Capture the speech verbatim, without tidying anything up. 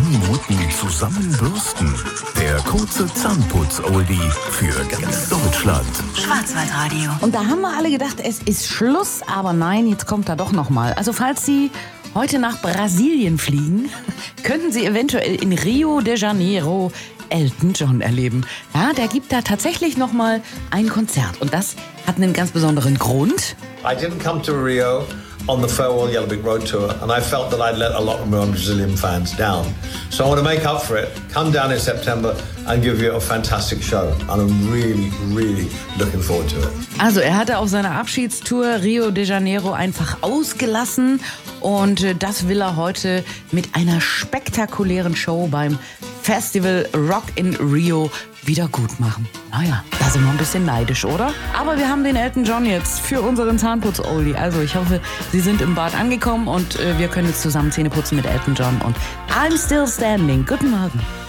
zehn Minuten zusammenbürsten. Der kurze Zahnputz-Oldie für ganz Deutschland. Schwarzwaldradio. Und da haben wir alle gedacht, es ist Schluss, aber nein, jetzt kommt er doch noch mal. Also falls Sie heute nach Brasilien fliegen, könnten Sie eventuell in Rio de Janeiro Elton John erleben. Ja, der gibt da tatsächlich noch mal ein Konzert und das hat einen ganz besonderen Grund. I didn't come to Rio on the Farewell Yellow Brick Road tour, and I felt that I'd let a lot of my Brazilian fans down. So I want to make up for it, come down in September and give you a fantastic show. And I'm really, really looking forward to it. Also er hatte auf seiner Abschiedstour Rio de Janeiro einfach ausgelassen und das will er heute mit einer spektakulären Show beim Festival Rock in Rio wieder gut machen. Naja, da sind wir ein bisschen neidisch, oder? Aber wir haben den Elton John jetzt für unseren Zahnputz-Oldie. Also ich hoffe, Sie sind im Bad angekommen und äh, wir können jetzt zusammen Zähne putzen mit Elton John und I'm Still Standing. Guten Morgen.